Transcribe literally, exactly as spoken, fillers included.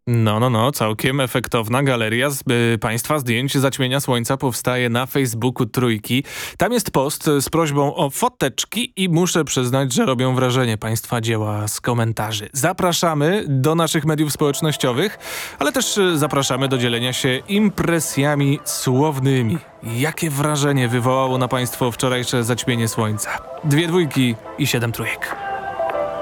No, no, no, całkiem efektowna galeria z y, państwa zdjęć zaćmienia słońca powstaje na Facebooku Trójki. Tam jest post z prośbą o foteczki i muszę przyznać, że robią wrażenie państwa dzieła z komentarzy. Zapraszamy do naszych mediów społecznościowych, ale też y, zapraszamy do dzielenia się impresjami słownymi. Jakie wrażenie wywołało na państwo wczorajsze zaćmienie słońca? Dwie dwójki i siedem trójek.